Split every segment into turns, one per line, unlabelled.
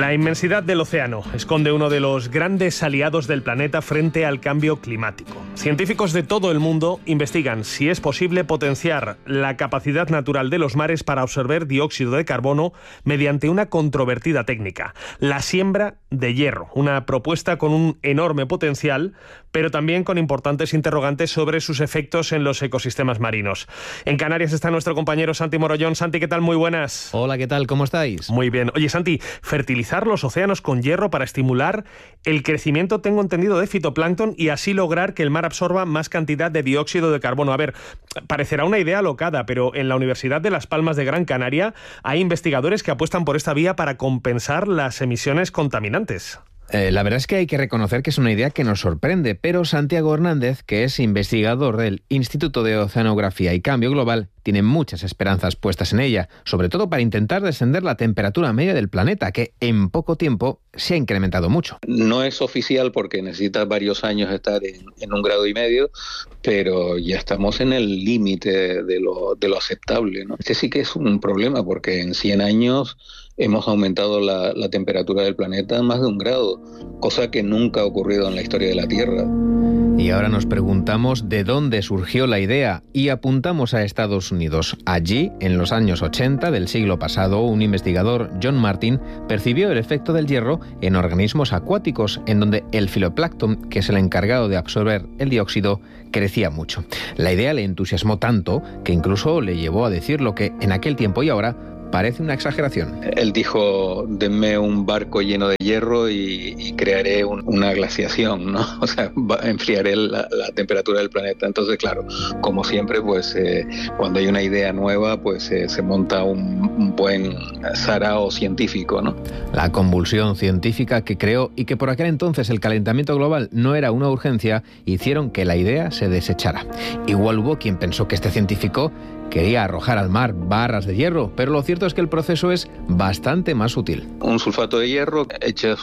La inmensidad del océano esconde uno de los grandes aliados del planeta frente al cambio climático. Científicos de todo el mundo investigan si es posible potenciar la capacidad natural de los mares para absorber dióxido de carbono mediante una controvertida técnica, la siembra de hierro, una propuesta con un enorme potencial, pero también con importantes interrogantes sobre sus efectos en los ecosistemas marinos. En Canarias está nuestro compañero Santi Morollón. Santi, ¿qué tal? Muy buenas.
Hola, ¿qué tal? ¿Cómo estáis?
Muy bien. Oye, Santi, fertilizar los océanos con hierro para estimular el crecimiento, tengo entendido, de fitoplancton y así lograr que el mar absorba más cantidad de dióxido de carbono. A ver, parecerá una idea alocada, pero en la Universidad de Las Palmas de Gran Canaria hay investigadores que apuestan por esta vía para compensar las emisiones contaminantes.
La verdad es que hay que reconocer que es una idea que nos sorprende, pero Santiago Hernández, que es investigador del Instituto de Oceanografía y Cambio Global, tiene muchas esperanzas puestas en ella, sobre todo para intentar descender la temperatura media del planeta, que en poco tiempo se ha incrementado mucho.
No es oficial porque necesita varios años estar en 1,5 grados, pero ya estamos en el límite de lo aceptable, ¿no? Este sí que es un problema porque en 100 años hemos aumentado la temperatura del planeta más de 1 grado, cosa que nunca ha ocurrido en la historia de la Tierra.
Y ahora nos preguntamos de dónde surgió la idea y apuntamos a Estados Unidos. Allí, en los años 80 del siglo pasado, un investigador, John Martin, percibió el efecto del hierro en organismos acuáticos, en donde el fitoplancton, que es el encargado de absorber el dióxido, crecía mucho. La idea le entusiasmó tanto que incluso le llevó a decir lo que en aquel tiempo y ahora parece una exageración.
Él dijo, denme un barco lleno de hierro y crearé una glaciación, ¿no? O sea, enfriaré la temperatura del planeta. Entonces, claro, como siempre, pues cuando hay una idea nueva, pues se monta un buen sarao científico, ¿no?
La convulsión científica que creó y que por aquel entonces el calentamiento global no era una urgencia, hicieron que la idea se desechara. Igual hubo quien pensó que este científico quería arrojar al mar barras de hierro, pero lo cierto es que el proceso es bastante más sutil.
Un sulfato de hierro, echas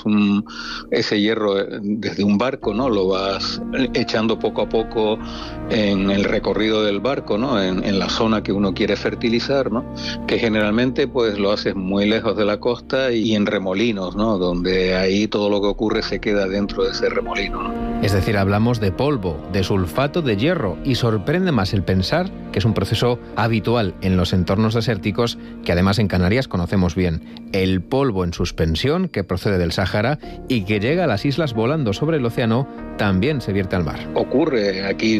ese hierro desde un barco, ¿no? Lo vas echando poco a poco en el recorrido del barco, ¿no? En la zona que uno quiere fertilizar, ¿no? Que generalmente pues lo haces muy lejos de la costa y en remolinos, ¿no? Donde ahí todo lo que ocurre se queda dentro de ese remolino, ¿no?
Es decir, hablamos de polvo, de sulfato de hierro, y sorprende más el pensar que es un proceso habitual en los entornos desérticos que además en Canarias conocemos bien. El polvo en suspensión que procede del Sáhara y que llega a las islas volando sobre el océano también se vierte al mar.
Ocurre aquí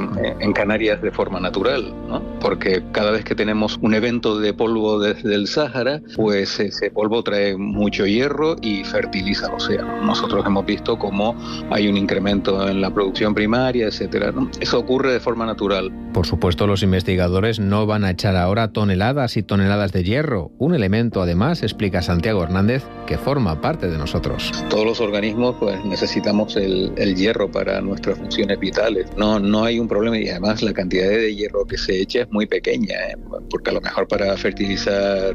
en Canarias de forma natural, ¿no? Porque cada vez que tenemos un evento de polvo desde el Sáhara, pues ese polvo trae mucho hierro y fertiliza el océano. Nosotros hemos visto cómo hay un incremento en la producción primaria, etcétera, ¿no? Eso ocurre de forma natural.
Por supuesto, los investigadores no van a echar ahora toneladas y toneladas de hierro, un elemento además, explica Santiago Hernández, que forma parte de nosotros.
Todos los organismos pues necesitamos el hierro para nuestras funciones vitales. No hay un problema y además la cantidad de hierro que se echa es muy pequeña, porque a lo mejor para fertilizar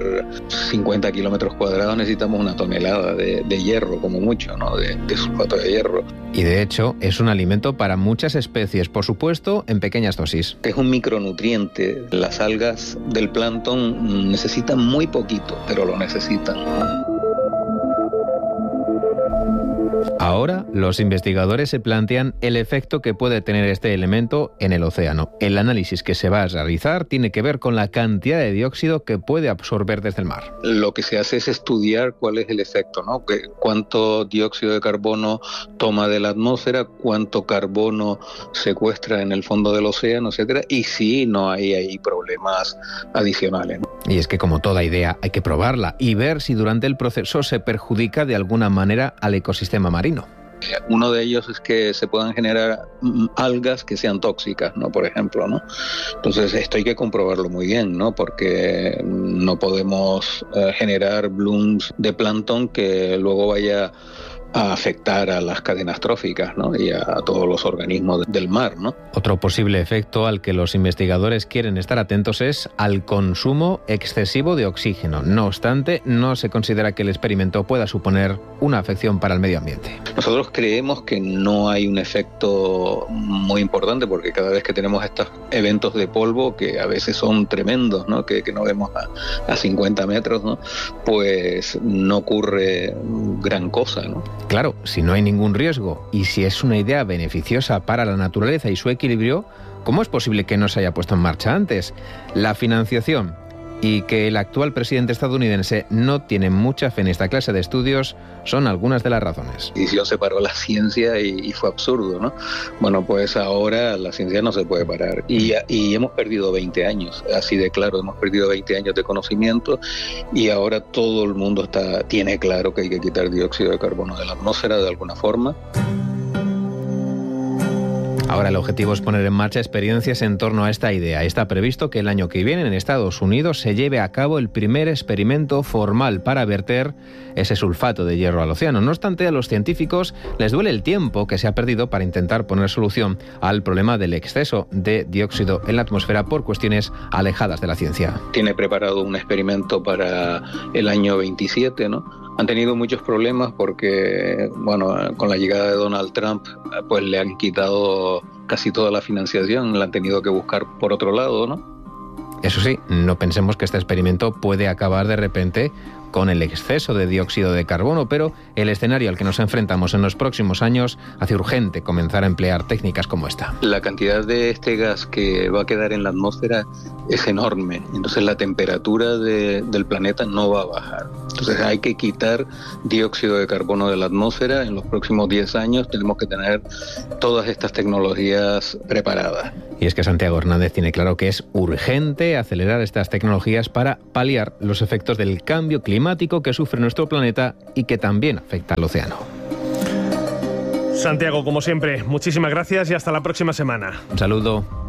50 kilómetros cuadrados necesitamos 1 tonelada de hierro como mucho, ¿no? De sulfato de hierro.
Y de hecho es un alimento para muchas especies, por supuesto en pequeñas dosis.
Es un micronutriente. Las algas del plancton necesitan muy poquito, pero lo necesitan.
Ahora, los investigadores se plantean el efecto que puede tener este elemento en el océano. El análisis que se va a realizar tiene que ver con la cantidad de dióxido que puede absorber desde el mar.
Lo que se hace es estudiar cuál es el efecto, ¿no? Cuánto dióxido de carbono toma de la atmósfera, cuánto carbono secuestra en el fondo del océano, etcétera, y si no hay ahí problemas adicionales, ¿no?
Y es que, como toda idea, hay que probarla y ver si durante el proceso se perjudica de alguna manera al ecosistema marino.
Uno de ellos es que se puedan generar algas que sean tóxicas, ¿no? Por ejemplo, ¿no? Entonces esto hay que comprobarlo muy bien, ¿no? Porque no podemos generar blooms de plancton que luego vaya a afectar a las cadenas tróficas, ¿no? Y a todos los organismos del mar, ¿no?
Otro posible efecto al que los investigadores quieren estar atentos es al consumo excesivo de oxígeno. No obstante, no se considera que el experimento pueda suponer una afección para el medio ambiente.
Nosotros creemos que no hay un efecto muy importante, porque cada vez que tenemos estos eventos de polvo, que a veces son tremendos, ¿no? Que no vemos a 50 metros, ¿no? Pues no ocurre gran cosa, ¿no?
Claro, si no hay ningún riesgo y si es una idea beneficiosa para la naturaleza y su equilibrio, ¿cómo es posible que no se haya puesto en marcha antes? La financiación y que el actual presidente estadounidense no tiene mucha fe en esta clase de estudios son algunas de las razones.
Y se separó la ciencia y fue absurdo, ¿no? Bueno, pues ahora la ciencia no se puede parar y hemos perdido 20 años, así de claro, hemos perdido 20 años de conocimiento y ahora todo el mundo tiene claro que hay que quitar dióxido de carbono de la atmósfera de alguna forma.
Ahora el objetivo es poner en marcha experiencias en torno a esta idea. Está previsto que el año que viene en Estados Unidos se lleve a cabo el primer experimento formal para verter ese sulfato de hierro al océano. No obstante, a los científicos les duele el tiempo que se ha perdido para intentar poner solución al problema del exceso de dióxido en la atmósfera por cuestiones alejadas de la ciencia.
Tiene preparado un experimento para el año 27, ¿no? Han tenido muchos problemas porque, bueno, con la llegada de Donald Trump, pues le han quitado casi toda la financiación, la han tenido que buscar por otro lado, ¿no?
Eso sí, no pensemos que este experimento puede acabar de repente con el exceso de dióxido de carbono, pero el escenario al que nos enfrentamos en los próximos años hace urgente comenzar a emplear técnicas como esta.
La cantidad de este gas que va a quedar en la atmósfera es enorme, entonces la temperatura del planeta no va a bajar. Entonces hay que quitar dióxido de carbono de la atmósfera. En los próximos 10 años tenemos que tener todas estas tecnologías preparadas.
Y es que Santiago Hernández tiene claro que es urgente acelerar estas tecnologías para paliar los efectos del cambio climático que sufre nuestro planeta y que también afecta al océano.
Santiago, como siempre, muchísimas gracias y hasta la próxima semana.
Un saludo.